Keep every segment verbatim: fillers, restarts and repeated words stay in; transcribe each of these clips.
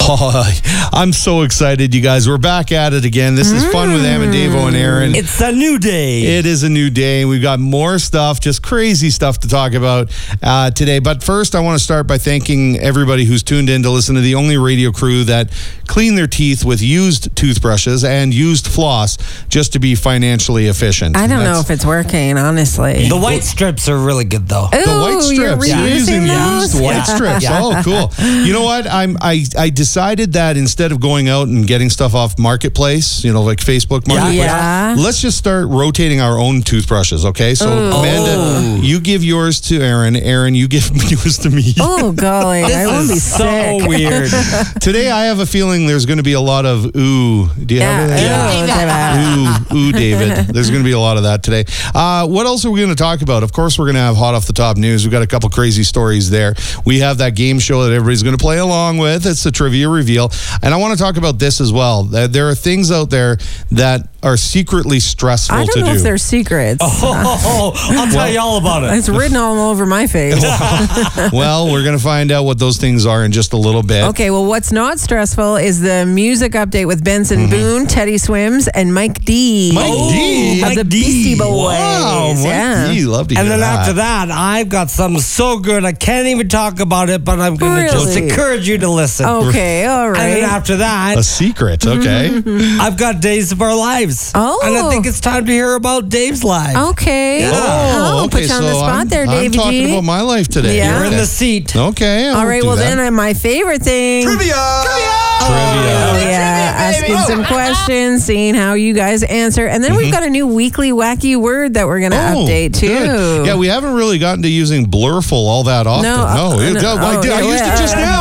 Oh, I'm so excited, you guys. We're back at it again. This is Fun with Amendevo and Aaron. It's a new day. It is a new day. We've got more stuff, just crazy stuff to talk about uh, today. But first, I want to start by thanking everybody who's tuned in to listen to the only radio crew that clean their teeth with used toothbrushes and used floss just to be financially efficient. I don't That's, know if it's working, honestly. The white strips are really good, though. Ooh, The white strips. You're You're using reusing used those? white Yeah. strips. Yeah. Oh, cool. You know what? I'm I I decided that instead of going out and getting stuff off Marketplace, you know, like Facebook Marketplace, Yeah. let's just start rotating our own toothbrushes, okay? So Ooh. Amanda, you give yours to Aaron. Aaron, you give yours to me. Oh, golly. I won't be so sick. weird. Today I have a feeling there's going to be a lot of ooh. Do you have it? Yeah. Ooh, ooh, David. There's going to be a lot of that today. Uh, what else are we going to talk about? Of course, we're going to have hot off the top news. We've got a couple crazy stories there. We have that game show that everybody's going to play along with. It's the trivia reveal. And I want to talk about this as well. There are things out there that are secretly stressful I don't to know do. if they're secrets. Oh, I'll tell you all about it. It's written all over my face. Well, we're going to find out what those things are in just a little bit. Okay, well, what's not stressful is the music update with Benson Boone, Teddy Swims, and Mike D. Mike D. Of the Mike D. Beastie Boys. Wow, Mike yeah. D. Love to hear And then that. after that, I've got something so good I can't even talk about it, but I'm going to just Really? encourage you to listen. Okay, all And then right. after that, A secret, okay. I've got Days of Our Lives. Oh. And I think it's time to hear about Dave's life. Okay. Yeah. Oh, okay, put you on the so spot I'm, there, I'm Davey talking G. about my life today. Yeah. You're in Okay. the seat. Okay. I All won't right, do well, that. then uh, my favorite thing. Trivia! Oh, yeah, asking some questions, seeing how you guys answer. And then we've got a new weekly wacky word that we're going to Oh, update, too. good. Yeah, we haven't really gotten to using Blurful all that often. No, No, uh, it- no, I, oh, did, I yeah, used yeah. it just now.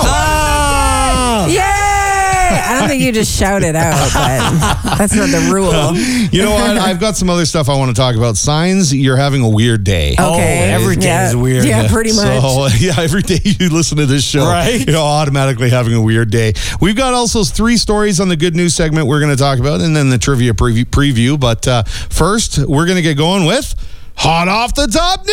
Ah! Yay! I don't think you just shout it out, but that's not the rule. You know what? I've got some other stuff I want to talk about. Signs you're having a weird day. Okay. Oh, every day yeah. is weird. Yeah, pretty much. So, yeah, every day you listen to this show, Right. you're automatically having a weird day. We've got also three stories on the good news segment we're going to talk about, and then the trivia preview. preview. But uh, first, we're going to get going with Hot Off the Top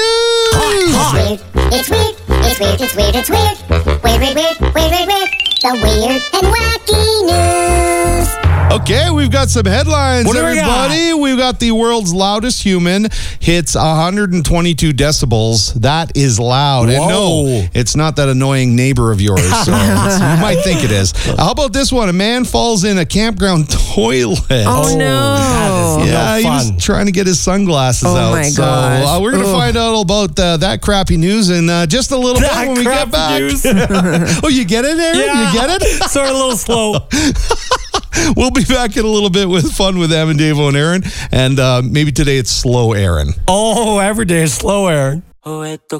News. It's weird, it's weird, it's weird, it's weird, it's weird. Weird, weird, weird, weird, weird, weird. The weird and wacky news. Okay, we've got some headlines, What do we got? everybody. We've got the world's loudest human hits one hundred twenty-two decibels. That is loud. And no, Whoa. it's not that annoying neighbor of yours. So it's- you might think it is. How about this one? A man falls in a campground toilet. Oh, no. that is Yeah, no he was fun. trying to get his sunglasses Oh, out. my so gosh. uh, we're going to Ugh. find out about uh, that crappy news in uh, just a little That bit when we get crappy back. news. Oh, you get it, Aaron? Yeah. You get it? Sorry, a little slow. We'll be back in a little bit with Fun with Amendevo and Aaron. And uh, maybe today it's Slow Aaron. Oh, every day is slow, Aaron. Oh, esto